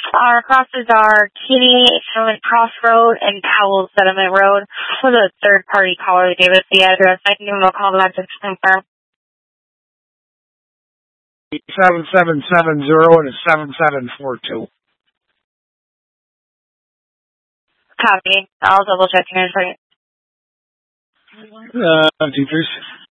Our crosses are Kinney Settlement Crossroad and Powell Settlement Road. For the third-party caller that gave us the address, I can give them a call back to confirm. 7770 and a 7742. Copy. I'll double check in for you. Decrease.